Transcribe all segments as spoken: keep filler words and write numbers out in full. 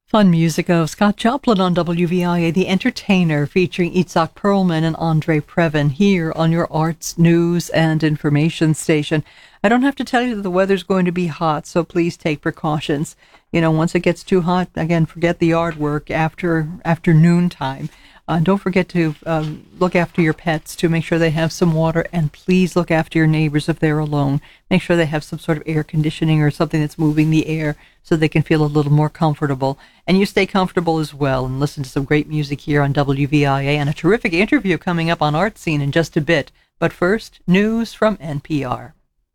Fun music of Scott Joplin on W V I A, The Entertainer, featuring Itzhak Perlman and Andre Previn here on your arts, news, and information station. I don't have to tell you that the weather's going to be hot, so please take precautions. You know, once it gets too hot, again, forget the yard work after afternoon time. Uh, don't forget to um, look after your pets to make sure they have some water, and please look after your neighbors if they're alone. Make sure they have some sort of air conditioning or something that's moving the air so they can feel a little more comfortable. And you stay comfortable as well and listen to some great music here on W V I A and a terrific interview coming up on Art Scene in just a bit. But first, news from N P R.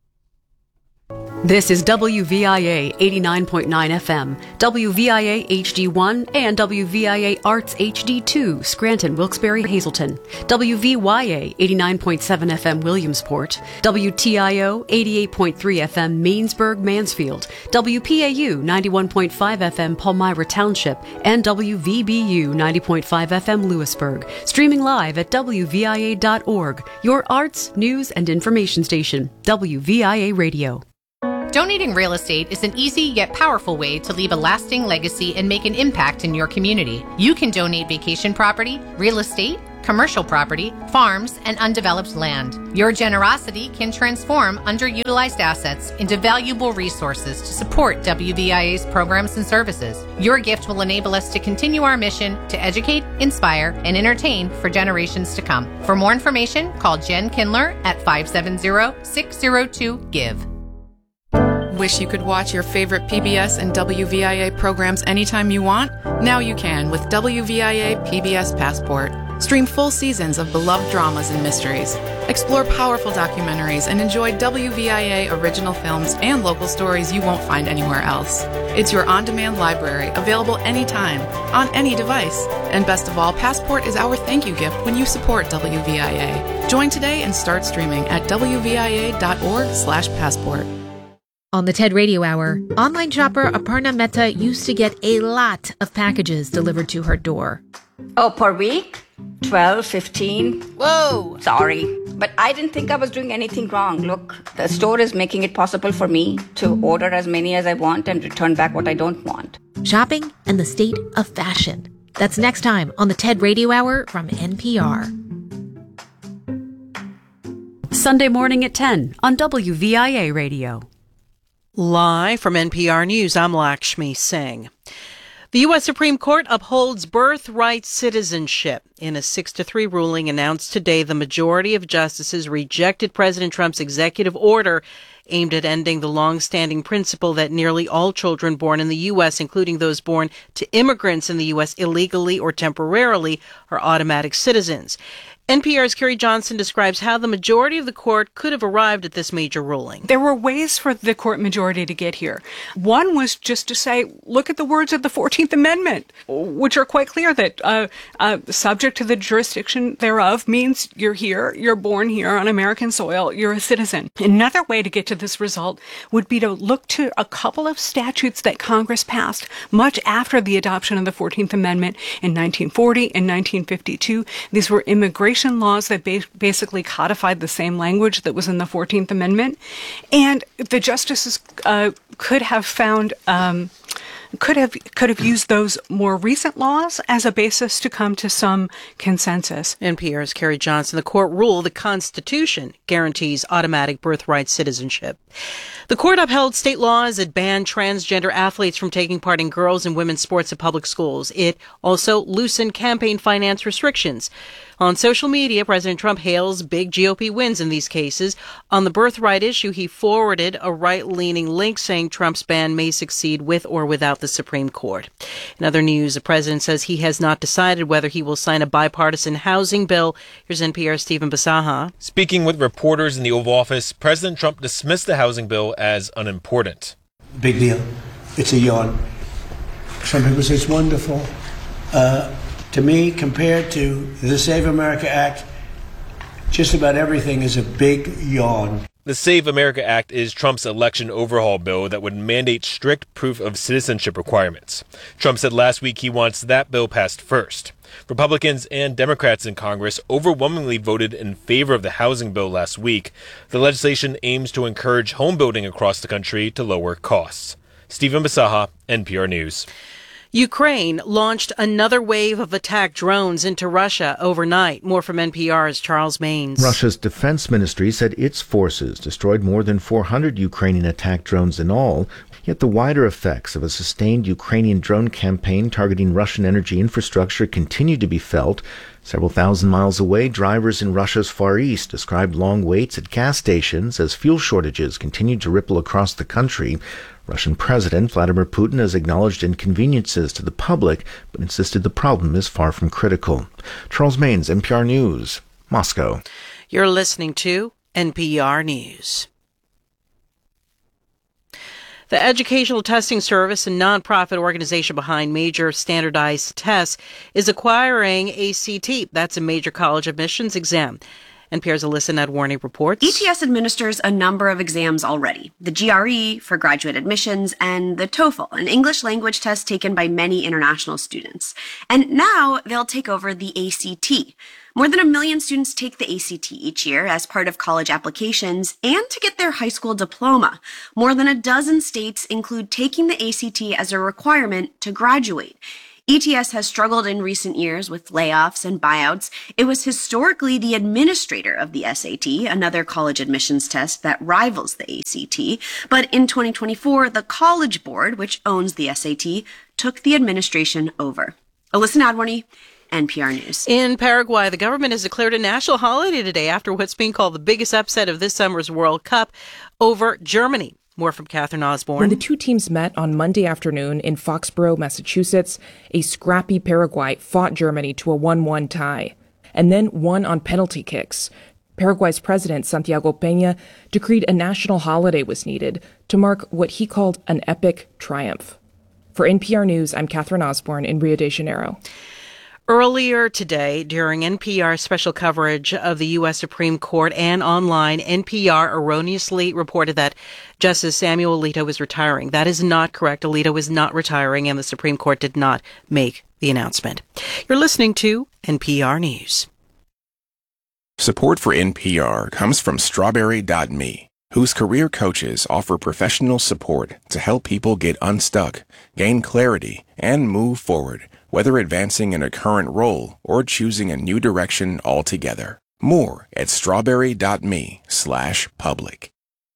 This is W V I A eighty-nine point nine F M, W V I A H D one, and W V I A Arts H D two, Scranton, Wilkes-Barre, Hazleton, W V Y A eighty-nine point seven F M, Williamsport, W T I O eighty-eight point three F M, Mainsburg, Mansfield, W P A U ninety-one point five F M, Palmyra Township, and W V B U ninety point five F M, Lewisburg. Streaming live at W V I A dot org, your arts, news, and information station, W V I A Radio. Donating real estate is an easy yet powerful way to leave a lasting legacy and make an impact in your community. You can donate vacation property, real estate, commercial property, farms, and undeveloped land. Your generosity can transform underutilized assets into valuable resources to support W V I A's programs and services. Your gift will enable us to continue our mission to educate, inspire, and entertain for generations to come. For more information, call Jen Kindler at five seven zero, six zero two, GIVE. Wish you could watch your favorite P B S and W V I A programs anytime you want? Now you can with W V I A P B S Passport. Stream full seasons of beloved dramas and mysteries. Explore powerful documentaries and enjoy W V I A original films and local stories you won't find anywhere else. It's your on-demand library, available anytime, on any device. And best of all, Passport is our thank you gift when you support W V I A. Join today and start streaming at W V I A dot org slash passport. On the TED Radio Hour, online shopper Aparna Mehta used to get a lot of packages delivered to her door. Oh, per week? twelve, fifteen? Whoa! Sorry, but I didn't think I was doing anything wrong. Look, the store is making it possible for me to order as many as I want and return back what I don't want. Shopping and the state of fashion. That's next time on the TED Radio Hour from N P R. Sunday morning at ten on W V I A Radio. Live from N P R News, I'm Lakshmi Singh. The U S Supreme Court upholds birthright citizenship. In a six to three ruling announced today, the majority of justices rejected President Trump's executive order aimed at ending the long-standing principle that nearly all children born in the U S, including those born to immigrants in the U S illegally or temporarily, are automatic citizens. N P R's Kerry Johnson describes how the majority of the court could have arrived at this major ruling. There were ways for the court majority to get here. One was just to say, look at the words of the fourteenth Amendment, which are quite clear that uh, uh, subject to the jurisdiction thereof means you're here, you're born here on American soil, you're a citizen. Another way to get to this result would be to look to a couple of statutes that Congress passed much after the adoption of the fourteenth Amendment in nineteen forty and nineteen fifty-two. These were immigration laws that ba- basically codified the same language that was in the fourteenth Amendment. And the justices uh, could have found... Um, could have could have used those more recent laws as a basis to come to some consensus. N P R's Kerry Johnson. The court ruled the Constitution guarantees automatic birthright citizenship. The court upheld state laws that ban transgender athletes from taking part in girls' and women's sports at public schools. It also loosened campaign finance restrictions. On social media, President Trump hails big G O P wins in these cases. On the birthright issue, he forwarded a right-leaning link saying Trump's ban may succeed with or without the Supreme Court. In other news, the president says he has not decided whether he will sign a bipartisan housing bill. Here's N P R's Stephen Basaha. Speaking with reporters in the Oval Office, President Trump dismissed the housing bill as unimportant. Big deal. It's a yawn. Some people say it's wonderful. Uh, to me, compared to the Save America Act, just about everything is a big yawn. The Save America Act is Trump's election overhaul bill that would mandate strict proof of citizenship requirements. Trump said last week he wants that bill passed first. Republicans and Democrats in Congress overwhelmingly voted in favor of the housing bill last week. The legislation aims to encourage home building across the country to lower costs. Stephen Basaha, N P R News. Ukraine launched another wave of attack drones into Russia overnight. More from N P R's Charles Maines. Russia's defense ministry said its forces destroyed more than four hundred Ukrainian attack drones in all. Yet the wider effects of a sustained Ukrainian drone campaign targeting Russian energy infrastructure continue to be felt. Several thousand miles away, drivers in Russia's Far East described long waits at gas stations as fuel shortages continued to ripple across the country. Russian President Vladimir Putin has acknowledged inconveniences to the public, but insisted the problem is far from critical. Charles Maines, N P R News, Moscow. You're listening to N P R News. The Educational Testing Service, a nonprofit organization behind major standardized tests, is acquiring A C T. That's a major college admissions exam. N P R's Alyssa Nadwarny reports. E T S administers a number of exams already. The G R E for graduate admissions and the TOEFL, an English language test taken by many international students. And now they'll take over the A C T. More than a million students take the A C T each year as part of college applications and to get their high school diploma. More than a dozen states include taking the A C T as a requirement to graduate. E T S has struggled in recent years with layoffs and buyouts. It was historically the administrator of the S A T, another college admissions test that rivals the A C T. But in twenty twenty-four, the College Board, which owns the S A T, took the administration over. Alyssa Nadwarny, N P R News. In Paraguay, the government has declared a national holiday today after what's being called the biggest upset of this summer's World Cup over Germany. More from Catherine Osborne. When the two teams met on Monday afternoon in Foxborough, Massachusetts, a scrappy Paraguay fought Germany to a one one tie, and then won on penalty kicks. Paraguay's president, Santiago Peña, decreed a national holiday was needed to mark what he called an epic triumph. For N P R News, I'm Catherine Osborne in Rio de Janeiro. Earlier today, during N P R special coverage of the U S Supreme Court and online, N P R erroneously reported that Justice Samuel Alito is retiring. That is not correct. Alito is not retiring, and the Supreme Court did not make the announcement. You're listening to N P R News. Support for N P R comes from Strawberry dot me, whose career coaches offer professional support to help people get unstuck, gain clarity, and move forward, whether advancing in a current role or choosing a new direction altogether. More at strawberry dot me slash public.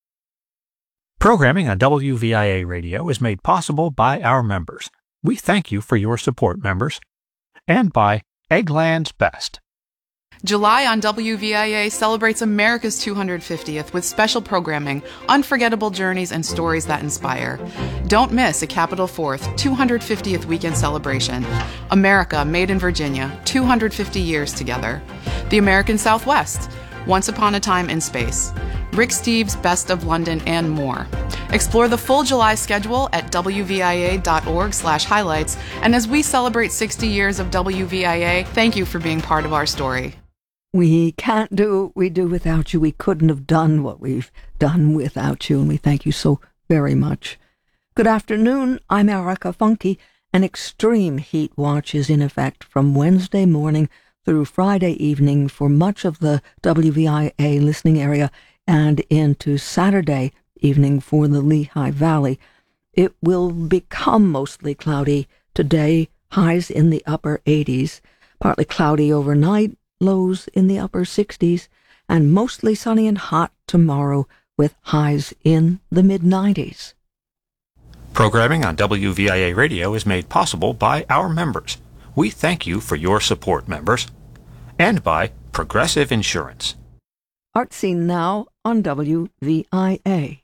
Programming on W V I A Radio is made possible by our members. We thank you for your support, members. And by Eggland's Best. July on W V I A celebrates America's two hundred fiftieth with special programming, unforgettable journeys, and stories that inspire. Don't miss a Capitol Fourth two hundred fiftieth weekend celebration. America Made in Virginia, two hundred fifty years together. The American Southwest, Once Upon a Time in Space. Rick Steves' Best of London, and more. Explore the full July schedule at W V I A dot org slash highlights. And as we celebrate sixty years of W V I A, thank you for being part of our story. We can't do what we do without you. We couldn't have done what we've done without you, and we thank you so very much. Good afternoon. I'm Erica Funke. An extreme heat watch is in effect from Wednesday morning through Friday evening for much of the W V I A listening area and into Saturday evening for the Lehigh Valley. It will become mostly cloudy today, highs in the upper eighties, partly cloudy overnight, lows in the upper sixties, and mostly sunny and hot tomorrow with highs in the mid-nineties. Programming on W V I A Radio is made possible by our members. We thank you for your support, members. And by Progressive Insurance. Art Scene now on W V I A.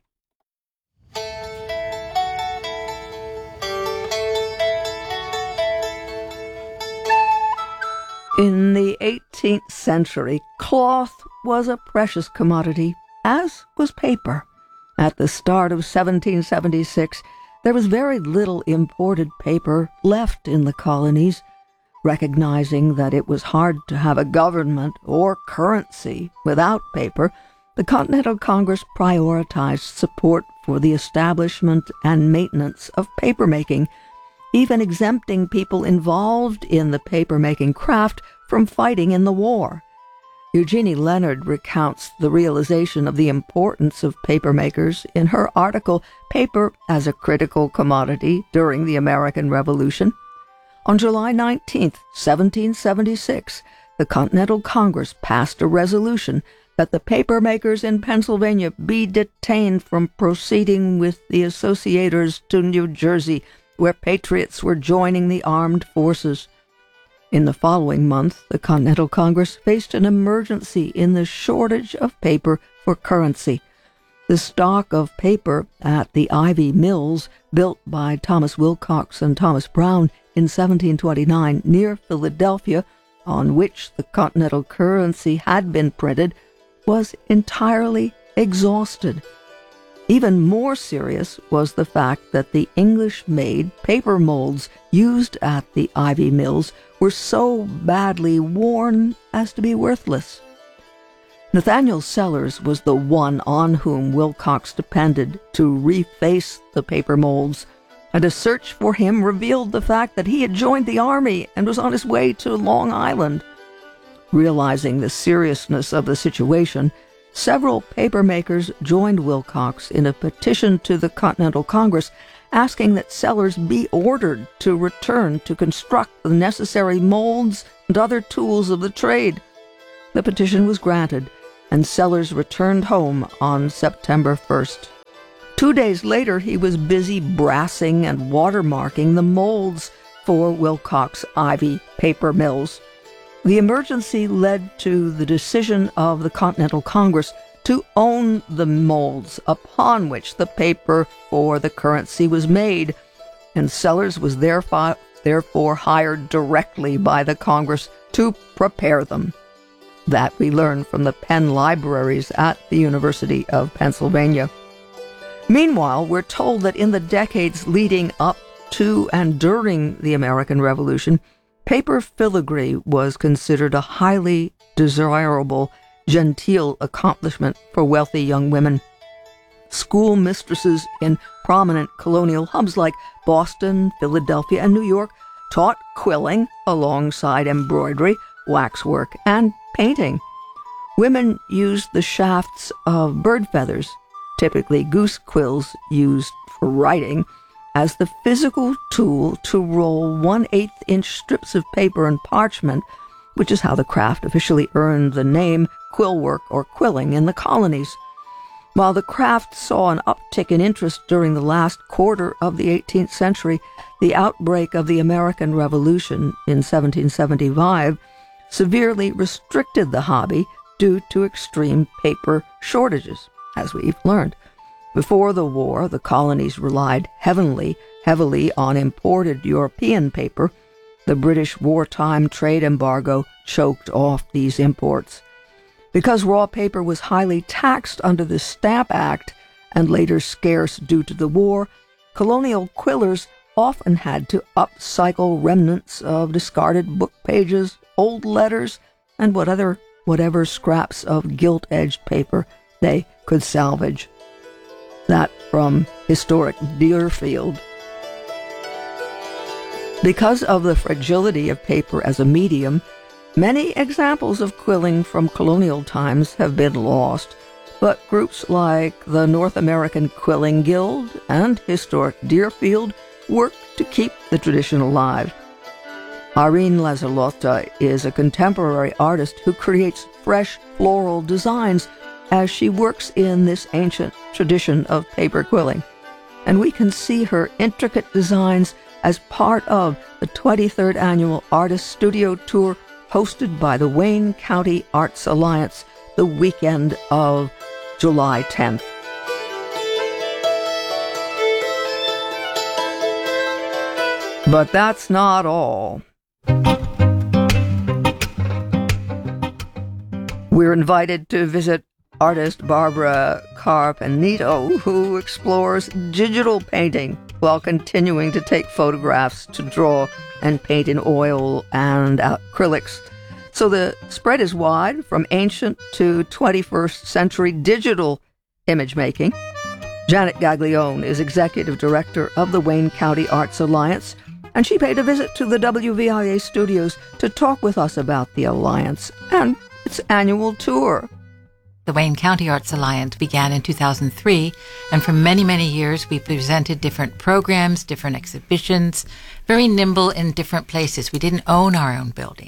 In the eighteenth century, cloth was a precious commodity, as was paper. At the start of seventeen seventy-six, there was very little imported paper left in the colonies. Recognizing that it was hard to have a government or currency without paper, the Continental Congress prioritized support for the establishment and maintenance of papermaking, even exempting people involved in the papermaking craft from fighting in the war. Eugenie Leonard recounts the realization of the importance of papermakers in her article, Paper as a Critical Commodity During the American Revolution. On July nineteenth, seventeen seventy-six, the Continental Congress passed a resolution that the papermakers in Pennsylvania be detained from proceeding with the associators to New Jersey, where patriots were joining the armed forces. In the following month, the Continental Congress faced an emergency in the shortage of paper for currency. The stock of paper at the Ivy Mills, built by Thomas Wilcox and Thomas Brown in seventeen twenty-nine near Philadelphia, on which the continental currency had been printed, was entirely exhausted. Even more serious was the fact that the English-made paper molds used at the Ivy Mills were so badly worn as to be worthless. Nathaniel Sellers was the one on whom Wilcox depended to reface the paper molds, and a search for him revealed the fact that he had joined the army and was on his way to Long Island. Realizing the seriousness of the situation, several papermakers joined Wilcox in a petition to the Continental Congress asking that Sellers be ordered to return to construct the necessary molds and other tools of the trade. The petition was granted, and Sellers returned home on September first. Two days later, he was busy brassing and watermarking the molds for Wilcox Ivy paper mills. The emergency led to the decision of the Continental Congress to own the molds upon which the paper for the currency was made, and Sellers was therefore, therefore hired directly by the Congress to prepare them. That we learn from the Penn Libraries at the University of Pennsylvania. Meanwhile, we're told that in the decades leading up to and during the American Revolution, paper filigree was considered a highly desirable, genteel accomplishment for wealthy young women. School mistresses in prominent colonial hubs like Boston, Philadelphia, and New York taught quilling alongside embroidery, waxwork, and painting. Women used the shafts of bird feathers, typically goose quills used for writing, as the physical tool to roll one-eighth inch strips of paper and parchment, which is how the craft officially earned the name quillwork or quilling in the colonies. While the craft saw an uptick in interest during the last quarter of the eighteenth century, the outbreak of the American Revolution in seventeen seventy-five severely restricted the hobby due to extreme paper shortages, as we've learned. Before the war, the colonies relied heavily, heavily on imported European paper. The British wartime trade embargo choked off these imports. Because raw paper was highly taxed under the Stamp Act and later scarce due to the war, colonial quillers often had to upcycle remnants of discarded book pages, old letters, and what other, whatever scraps of gilt-edged paper they could salvage. That from historic Deerfield. Because of the fragility of paper as a medium, many examples of quilling from colonial times have been lost, but groups like the North American Quilling Guild and historic Deerfield work to keep the tradition alive. Irene Lazalotta is a contemporary artist who creates fresh floral designs as she works in this ancient tradition of paper quilling. And we can see her intricate designs as part of the twenty-third Annual Artist Studio Tour hosted by the Wayne County Arts Alliance the weekend of July tenth. But that's not all. We're invited to visit artist Barbara Carpenito, who explores digital painting while continuing to take photographs to draw and paint in oil and acrylics. So the spread is wide, from ancient to twenty-first century digital image making. Janet Gaglione is executive director of the Wayne County Arts Alliance, and she paid a visit to the W V I A studios to talk with us about the Alliance and its annual tour. The Wayne County Arts Alliance began in two thousand three, and for many, many years we presented different programs, different exhibitions, very nimble in different places. We didn't own our own building.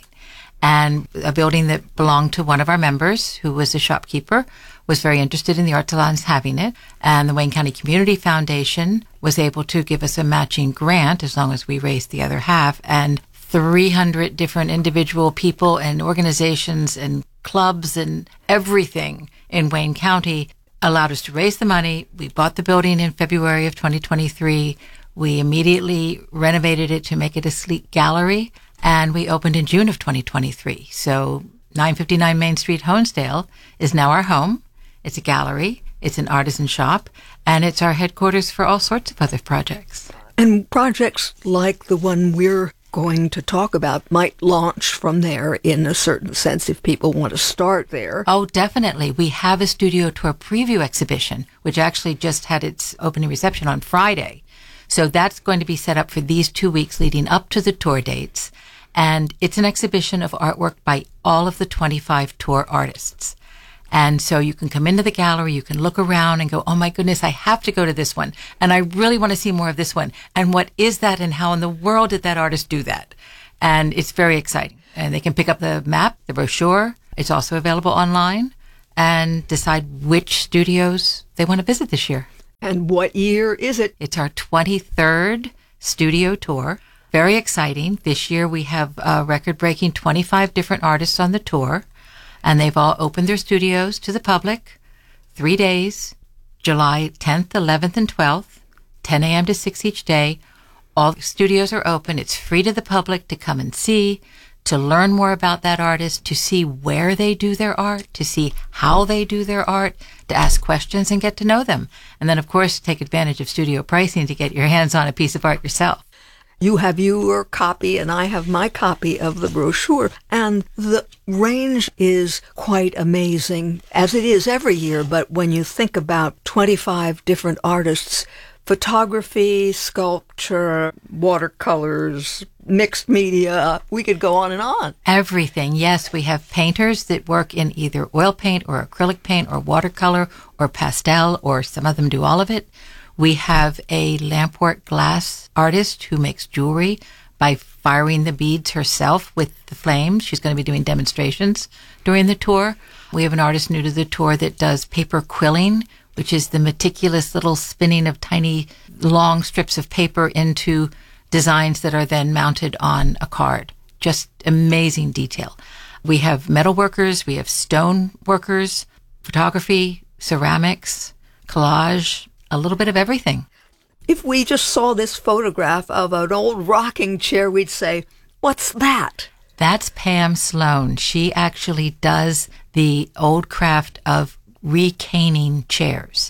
And a building that belonged to one of our members, who was a shopkeeper, was very interested in the Arts Alliance having it. And the Wayne County Community Foundation was able to give us a matching grant as long as we raised the other half. And three hundred different individual people and organizations and clubs and everything in Wayne County allowed us to raise the money. We bought the building in February of twenty twenty-three. We immediately renovated it to make it a sleek gallery, and we opened in June of twenty twenty-three. So nine fifty-nine Main Street, Honesdale is now our home. It's a gallery, it's an artisan shop, and it's our headquarters for all sorts of other projects. And projects like the one we're going to talk about might launch from there in a certain sense if people want to start there. Oh, definitely. We have a studio tour preview exhibition, which actually just had its opening reception on Friday. So that's going to be set up for these two weeks leading up to the tour dates. And it's an exhibition of artwork by all of the twenty-five tour artists. And so you can come into the gallery, you can look around and go, oh my goodness, I have to go to this one. And I really want to see more of this one. And what is that and how in the world did that artist do that? And it's very exciting. And they can pick up the map, the brochure. It's also available online, and decide which studios they want to visit this year. And what year is it? It's our twenty-third studio tour. Very exciting. This year we have a record-breaking twenty-five different artists on the tour. And they've all opened their studios to the public, three days, July tenth, eleventh, and twelfth, ten a.m. to six each day. All the studios are open. It's free to the public to come and see, to learn more about that artist, to see where they do their art, to see how they do their art, to ask questions and get to know them. And then, of course, take advantage of studio pricing to get your hands on a piece of art yourself. You have your copy and I have my copy of the brochure, and the range is quite amazing, as it is every year. But when you think about twenty-five different artists, photography, sculpture, watercolors, mixed media, we could go on and on. Everything. Yes, we have painters that work in either oil paint or acrylic paint or watercolor or pastel, or some of them do all of it. We have a lampwork glass artist who makes jewelry by firing the beads herself with the flames. She's going to be doing demonstrations during the tour. We have an artist new to the tour that does paper quilling, which is the meticulous little spinning of tiny long strips of paper into designs that are then mounted on a card. Just amazing detail. We have metal workers, we have stone workers, photography, ceramics, collage, a little bit of everything. If we just saw this photograph of an old rocking chair, we'd say, what's that? That's Pam Sloan. She actually does the old craft of recaning chairs.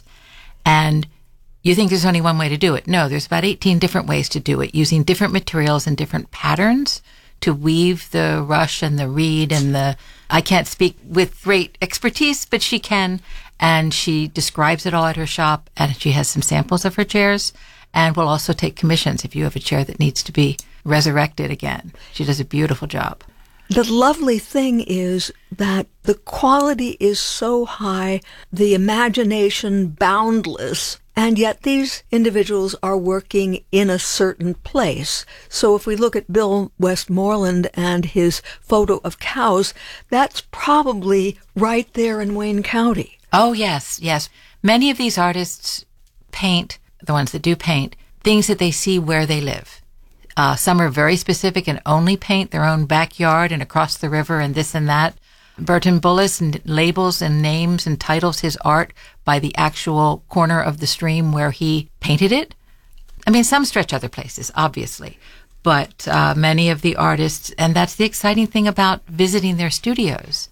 And you think there's only one way to do it. No, there's about eighteen different ways to do it, using different materials and different patterns to weave the rush and the reed and the... I can't speak with great expertise, but she can. And she describes it all at her shop, and she has some samples of her chairs, and will also take commissions if you have a chair that needs to be resurrected again. She does a beautiful job. The lovely thing is that the quality is so high, the imagination boundless, and yet these individuals are working in a certain place. So if we look at Bill Westmoreland and his photo of cows, that's probably right there in Wayne County. Oh, yes, yes. Many of these artists paint, the ones that do paint, things that they see where they live. Uh, some are very specific and only paint their own backyard and across the river and this and that. Burton Bullis labels and names and titles his art by the actual corner of the stream where he painted it. I mean, some stretch other places, obviously, but uh, many of the artists, and that's the exciting thing about visiting their studios,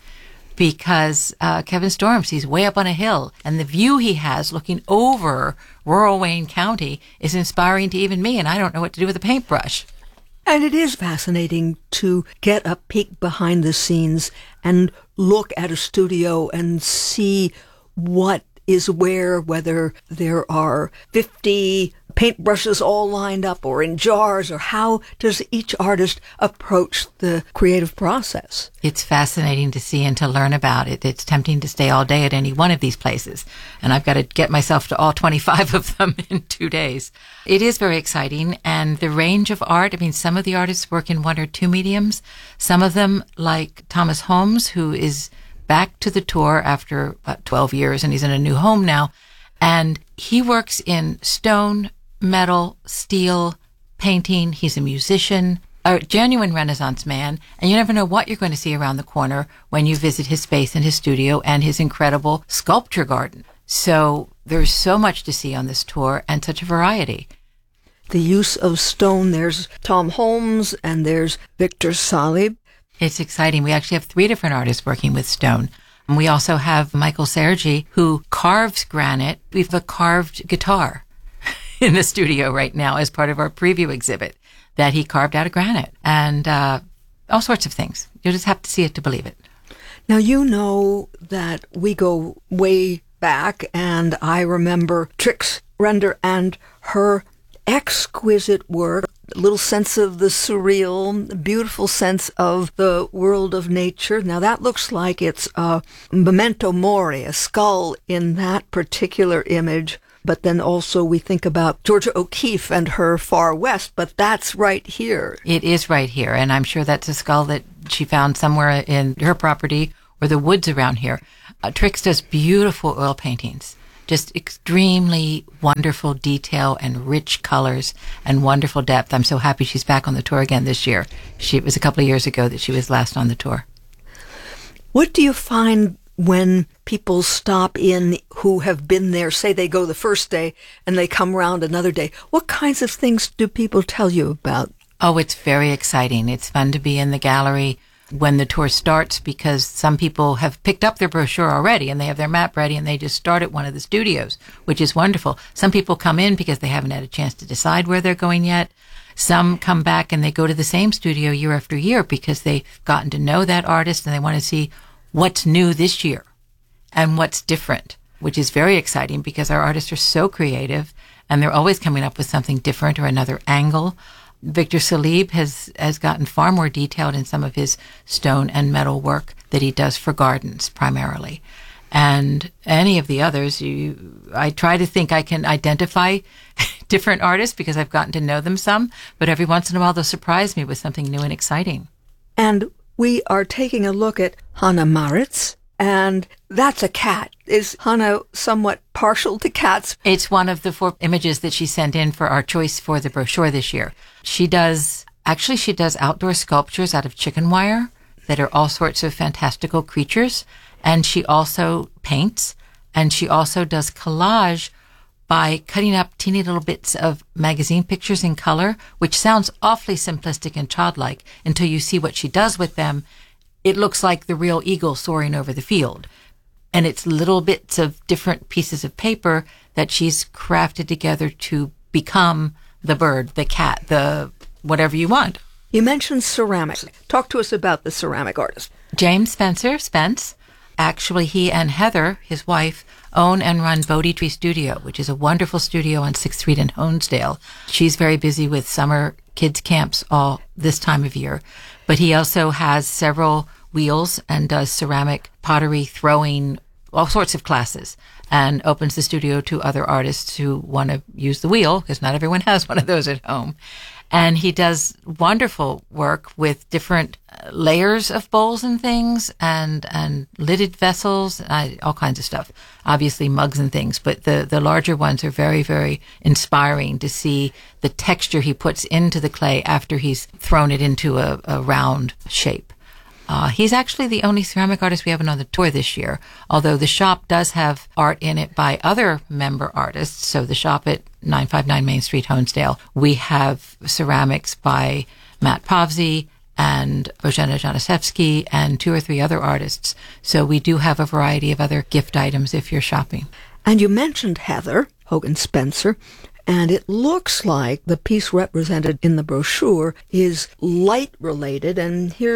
because uh, Kevin Storms, he's way up on a hill, and the view he has looking over rural Wayne County is inspiring to even me, and I don't know what to do with a paintbrush. And it is fascinating to get a peek behind the scenes and look at a studio and see what is where, whether there are fifty paintbrushes all lined up or in jars, or how does each artist approach the creative process? It's fascinating to see and to learn about it. It's tempting to stay all day at any one of these places, and I've got to get myself to all twenty-five of them in two days. It is very exciting, and the range of art, I mean, some of the artists work in one or two mediums. Some of them, like Thomas Holmes, who is back to the tour after about twelve years, and he's in a new home now, and he works in stone, metal, steel, painting. He's a musician, a genuine Renaissance man, and you never know what you're going to see around the corner when you visit his space and his studio and his incredible sculpture garden. So there's so much to see on this tour and such a variety. The use of stone, there's Tom Holmes and there's Victor Salib. It's exciting. We actually have three different artists working with stone. And we also have Michael Sergi, who carves granite. We have a carved guitar in the studio right now as part of our preview exhibit that he carved out of granite, and uh, all sorts of things. You just have to see it to believe it. Now, you know that we go way back, and I remember Trix Render and her exquisite work, a little sense of the surreal, beautiful sense of the world of nature. Now, that looks like it's a memento mori, a skull in that particular image. But then also we think about Georgia O'Keeffe and her Far West, but that's right here. It is right here, and I'm sure that's a skull that she found somewhere in her property or the woods around here. Uh, Trix does beautiful oil paintings, just extremely wonderful detail and rich colors and wonderful depth. I'm so happy she's back on the tour again this year. She, it was a couple of years ago that she was last on the tour. What do you find when people stop in who have been there, say they go the first day and they come around another day? What kinds of things do people tell you about? Oh, it's very exciting. It's fun to be in the gallery when the tour starts, because some people have picked up their brochure already and they have their map ready and they just start at one of the studios, which is wonderful. Some people come in because they haven't had a chance to decide where they're going yet. Some come back and they go to the same studio year after year because they've gotten to know that artist and they want to see what's new this year and what's different, which is very exciting because our artists are so creative and they're always coming up with something different or another angle. Victor Salib has, has gotten far more detailed in some of his stone and metal work that he does for gardens primarily. And any of the others, you, I try to think I can identify different artists because I've gotten to know them some, but every once in a while they'll surprise me with something new and exciting. And we are taking a look at Hannah Maritz, and that's a cat. Is Hannah somewhat partial to cats? It's one of the four images that she sent in for our choice for the brochure this year. She does, actually she does outdoor sculptures out of chicken wire that are all sorts of fantastical creatures, and she also paints, and she also does collage by cutting up teeny little bits of magazine pictures in color, which sounds awfully simplistic and childlike until you see what she does with them. It looks like the real eagle soaring over the field. And it's little bits of different pieces of paper that she's crafted together to become the bird, the cat, the whatever you want. You mentioned ceramics. Talk to us about the ceramic artist. James Spencer, Spence. Actually, he and Heather, his wife, own and run Bodhi Tree Studio, which is a wonderful studio on sixth Street in Honesdale. She's very busy with summer kids camps all this time of year. But he also has several wheels and does ceramic pottery, throwing, all sorts of classes, and opens the studio to other artists who want to use the wheel, because not everyone has one of those at home. And he does wonderful work with different layers of bowls and things, and and lidded vessels, uh, all kinds of stuff. Obviously mugs and things, but the, the larger ones are very, very inspiring to see the texture he puts into the clay after he's thrown it into a, a round shape. Uh, he's actually the only ceramic artist we have on the tour this year, although the shop does have art in it by other member artists. So the shop at nine fifty-nine Main Street, Honesdale, we have ceramics by Matt Pavzi and Bożena Januszewski and two or three other artists. So we do have a variety of other gift items if you're shopping. And you mentioned Heather Hogan Spencer, and it looks like the piece represented in the brochure is light related, and here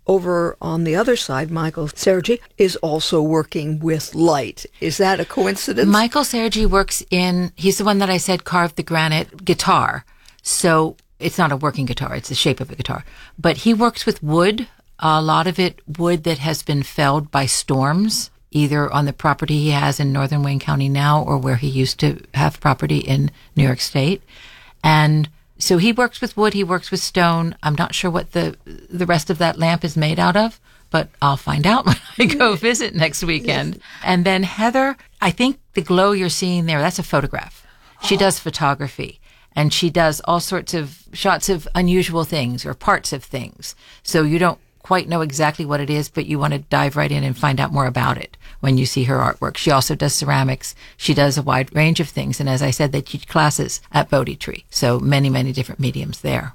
over on the other side, Michael Sergi, is also working with light. Is that a coincidence? Michael Sergi works in, he's the one that I said carved the granite guitar. So it's not a working guitar, it's the shape of a guitar. But he works with wood, a lot of it wood that has been felled by storms, either on the property he has in northern Wayne County now or where he used to have property in New York State. And so he works with wood, he works with stone. I'm not sure what the the rest of that lamp is made out of, but I'll find out when I go visit next weekend. Yes. And then Heather, I think the glow you're seeing there, that's a photograph. She oh. does photography, and she does all sorts of shots of unusual things or parts of things. So you don't quite know exactly what it is, but you want to dive right in and find out more about it when you see her artwork. She also does ceramics. She does a wide range of things. And as I said, they teach classes at Bodhi Tree. So many, many different mediums there.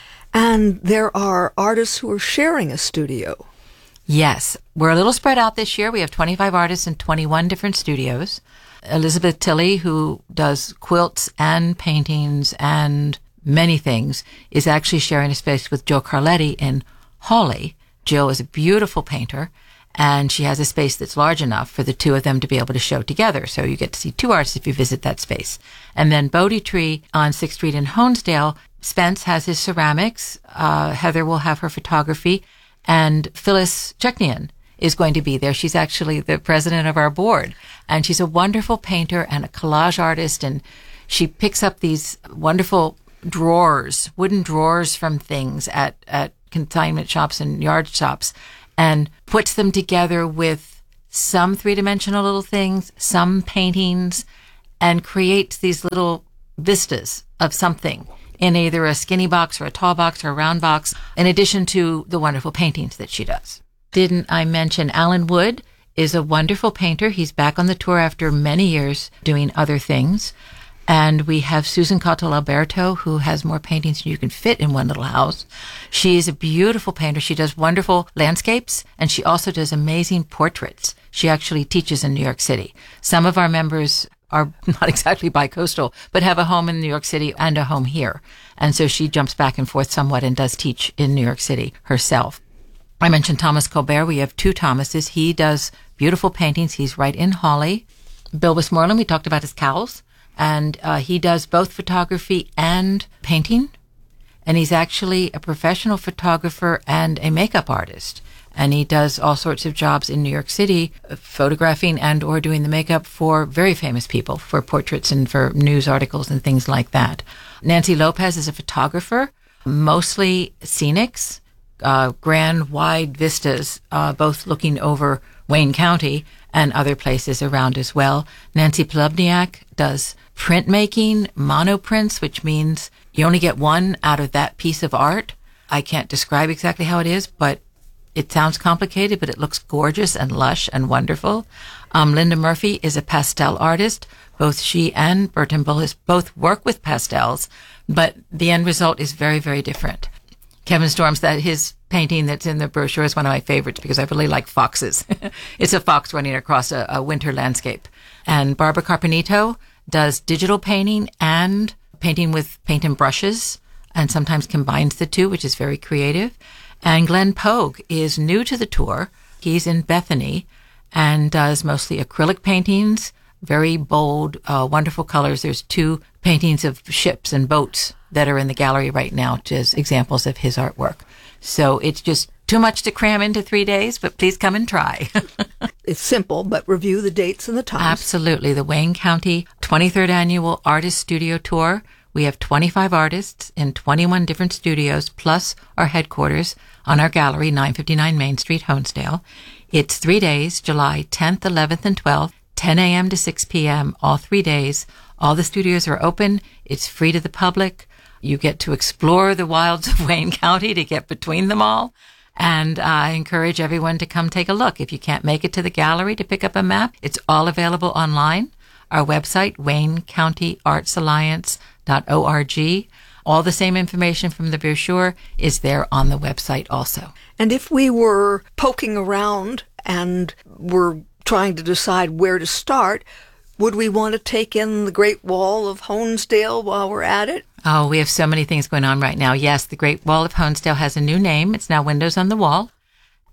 And there are artists who are sharing a studio. Yes. We're a little spread out this year. We have twenty-five artists in twenty-one different studios. Elizabeth Tilley, who does quilts and paintings and many things, is actually sharing a space with Jill Carletti in Hawley. Jill is a beautiful painter, and she has a space that's large enough for the two of them to be able to show together. So you get to see two artists if you visit that space. And then Bodhi Tree on sixth Street in Honesdale, Spence has his ceramics. Uh, Heather will have her photography. And Phyllis Chechnian is going to be there. She's actually the president of our board. And she's a wonderful painter and a collage artist. And she picks up these wonderful drawers, wooden drawers from things at, at consignment shops and yard shops, and puts them together with some three-dimensional little things, some paintings, and creates these little vistas of something in either a skinny box or a tall box or a round box, in addition to the wonderful paintings that she does. Didn't I mention Alan Wood is a wonderful painter. He's back on the tour after many years doing other things. And we have Susan Cottel Alberto, who has more paintings than you can fit in one little house. She is a beautiful painter. She does wonderful landscapes, and she also does amazing portraits. She actually teaches in New York City. Some of our members are not exactly bi-coastal, but have a home in New York City and a home here. And so she jumps back and forth somewhat and does teach in New York City herself. I mentioned Thomas Colbert. We have two Thomases. He does beautiful paintings. He's right in Hawley. Bill Westmoreland, we talked about his cows. And uh, he does both photography and painting. And he's actually a professional photographer and a makeup artist. And he does all sorts of jobs in New York City, uh, photographing and or doing the makeup for very famous people, for portraits and for news articles and things like that. Nancy Lopez is a photographer, mostly scenics, uh, grand, wide vistas, uh, both looking over Wayne County and other places around as well. Nancy Plubniak does printmaking, monoprints, which means you only get one out of that piece of art. I can't describe exactly how it is, but it sounds complicated, but it looks gorgeous and lush and wonderful. Um, Linda Murphy is a pastel artist. Both she and Burton Bullis both work with pastels, but the end result is very, very different. Kevin Storms, that his painting that's in the brochure is one of my favorites because I really like foxes. It's a fox running across a, a winter landscape. And Barbara Carpenito does digital painting and painting with paint and brushes, and sometimes combines the two, which is very creative. And Glenn Pogue is new to the tour. He's in Bethany and does mostly acrylic paintings, very bold, uh, wonderful colors. There's two paintings of ships and boats that are in the gallery right now as examples of his artwork. So it's just too much to cram into three days, but please come and try. It's simple, but review the dates and the times. Absolutely. The Wayne County twenty-third Annual Artist Studio Tour. We have twenty-five artists in twenty-one different studios, plus our headquarters on our gallery, nine fifty-nine Main Street, Honesdale. It's three days, July tenth, eleventh, and twelfth, ten a.m. to six p.m., all three days. All the studios are open. It's free to the public. You get to explore the wilds of Wayne County to get between them all. And I encourage everyone to come take a look. If you can't make it to the gallery to pick up a map, it's all available online. Our website, wayne county arts alliance dot org. All the same information from the brochure is there on the website also. And if we were poking around and were trying to decide where to start, would we want to take in the Great Wall of Honesdale while we're at it? Oh, we have so many things going on right now. Yes, the Great Wall of Honesdale has a new name. It's now Windows on the Wall.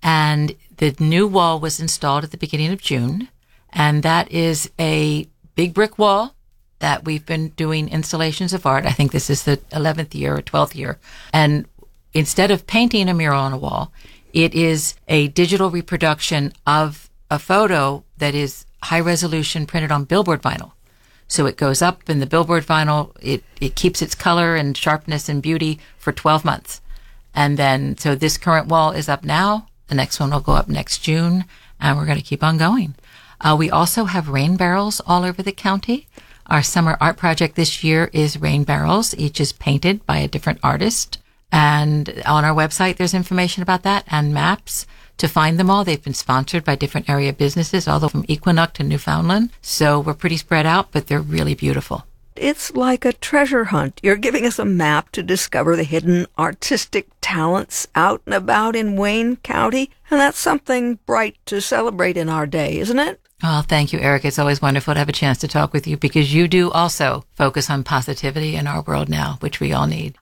And the new wall was installed at the beginning of June. And that is a big brick wall that we've been doing installations of art. I think this is the eleventh year or twelfth year. And instead of painting a mural on a wall, it is a digital reproduction of a photo that is high resolution printed on billboard vinyl. So it goes up in the billboard vinyl. It, it keeps its color and sharpness and beauty for twelve months. And then, so this current wall is up now. The next one will go up next June, and we're going to keep on going. Uh, we also have rain barrels all over the county. Our summer art project this year is rain barrels. Each is painted by a different artist. And on our website, there's information about that and maps to find them all. They've been sponsored by different area businesses, all the way from Equinox to Newfoundland. So we're pretty spread out, but they're really beautiful. It's like a treasure hunt. You're giving us a map to discover the hidden artistic talents out and about in Wayne County, and that's something bright to celebrate in our day, isn't it? Oh, thank you, Eric. It's always wonderful to have a chance to talk with you because you do also focus on positivity in our world now, which we all need.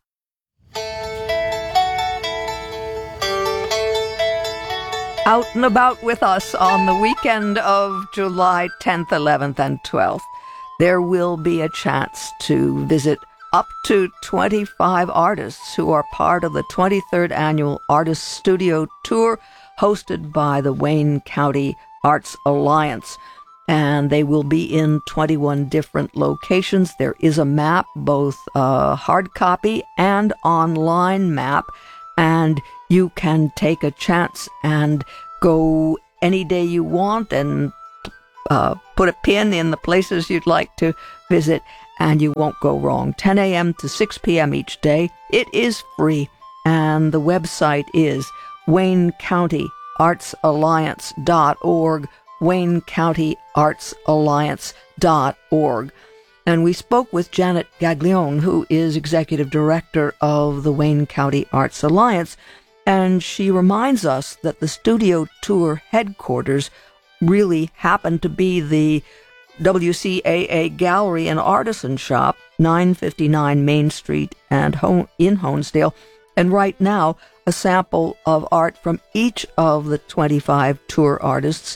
Out and about with us on the weekend of July tenth, eleventh, and twelfth. There will be a chance to visit up to twenty-five artists who are part of the twenty-third Annual Artist Studio Tour hosted by the Wayne County Arts Alliance. And they will be in twenty-one different locations. There is a map, both a hard copy and online map, and you can take a chance and go any day you want and uh, put a pin in the places you'd like to visit, and you won't go wrong. ten a.m. to six p.m. each day. It is free, and the website is wayne county arts alliance dot org, wayne county arts alliance dot org. And we spoke with Janet Gaglione, who is Executive Director of the Wayne County Arts Alliance, and she reminds us that the studio tour headquarters really happen to be the W C A A Gallery and Artisan Shop, nine fifty-nine Main Street and Ho- in Honesdale. And right now, a sample of art from each of the twenty-five tour artists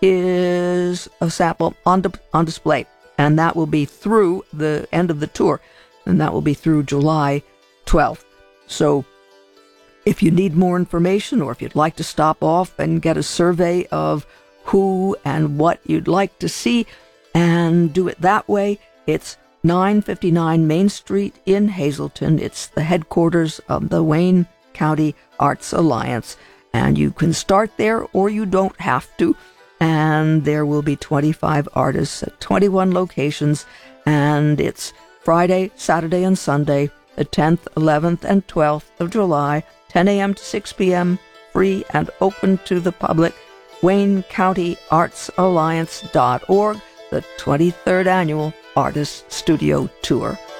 is a sample on, di- on display. And that will be through the end of the tour. And that will be through July twelfth. So if you need more information, or if you'd like to stop off and get a survey of who and what you'd like to see and do it that way, it's nine fifty-nine Main Street in Hazleton. It's the headquarters of the Wayne County Arts Alliance. And you can start there, or you don't have to. And there will be twenty-five artists at twenty-one locations. And it's Friday, Saturday, and Sunday, the tenth, eleventh, and twelfth of July, ten a.m. to six p.m., free and open to the public. wayne county arts alliance dot org, the twenty-third Annual Artist Studio Tour.